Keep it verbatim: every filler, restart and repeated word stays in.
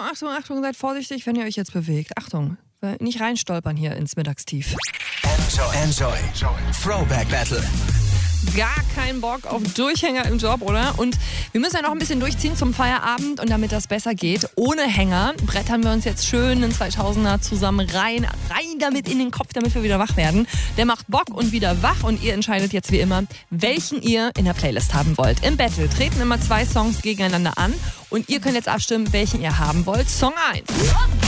Achtung, Achtung, seid vorsichtig, wenn ihr euch jetzt bewegt. Achtung, nicht reinstolpern hier ins Mittagstief. Enjoy. Enjoy. Throwback Battle. Gar keinen Bock auf Durchhänger im Job, oder? Und wir müssen ja noch ein bisschen durchziehen zum Feierabend und damit das besser geht, ohne Hänger, brettern wir uns jetzt schön in zweitausender zusammen rein, rein damit in den Kopf, damit wir wieder wach werden. Der macht Bock und wieder wach und ihr entscheidet jetzt wie immer, welchen ihr in der Playlist haben wollt. Im Battle treten immer zwei Songs gegeneinander an und ihr könnt jetzt abstimmen, welchen ihr haben wollt. Song eins.